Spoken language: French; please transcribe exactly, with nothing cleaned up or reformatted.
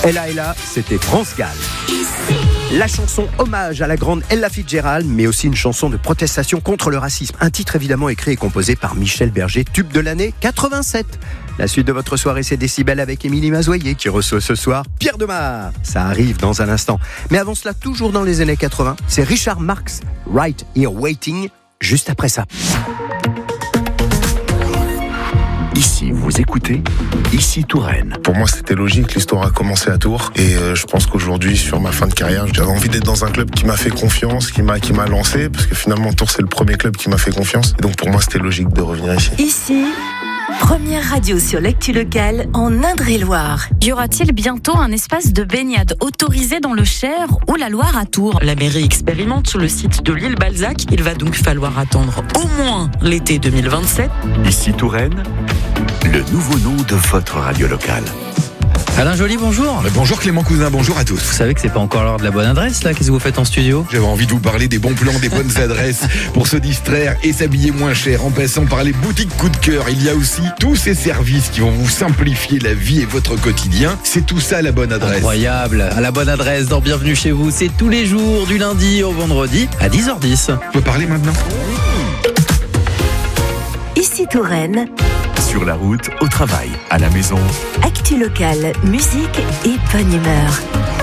Ella Ella, c'était France Gall. La chanson hommage à la grande Ella Fitzgerald, mais aussi une chanson de protestation contre le racisme. Un titre évidemment écrit et composé par Michel Berger, tube de l'année quatre-vingt-sept. La suite de votre soirée, c'est Décibel avec Émilie Mazoyer qui reçoit ce soir Pierre Demar. Ça arrive dans un instant. Mais avant cela, toujours dans les années quatre-vingts, c'est Richard Marx, Right Here Waiting, juste après ça. Ici, vous écoutez Ici Touraine. Pour moi, c'était logique. L'histoire a commencé à Tours. Et euh, je pense qu'aujourd'hui, sur ma fin de carrière, j'avais envie d'être dans un club qui m'a fait confiance, qui m'a, qui m'a lancé. Parce que finalement, Tours, c'est le premier club qui m'a fait confiance. Et donc, pour moi, c'était logique de revenir ici. Ici, première radio sur l'actu locale en Indre-et-Loire. Y aura-t-il bientôt un espace de baignade autorisé dans le Cher ou la Loire à Tours ? La mairie expérimente sur le site de l'île Balzac. Il va donc falloir attendre au moins l'été deux mille vingt-sept. Ici Touraine, le nouveau nom de votre radio locale. Alain Joly, bonjour. Bonjour Clément Cousin, bonjour à tous. Vous savez que c'est pas encore l'heure de la bonne adresse là, qu'est-ce que vous faites en studio ? J'avais envie de vous parler des bons plans, des bonnes adresses pour se distraire et s'habiller moins cher en passant par les boutiques coup de cœur. Il y a aussi tous ces services qui vont vous simplifier la vie et votre quotidien. C'est tout ça la bonne adresse. Incroyable, à la bonne adresse dans Bienvenue chez vous, c'est tous les jours du lundi au vendredi à dix heures dix. Je peux parler maintenant ? Ici Touraine. Sur la route, au travail, à la maison. Actu locale, musique et bonne humeur.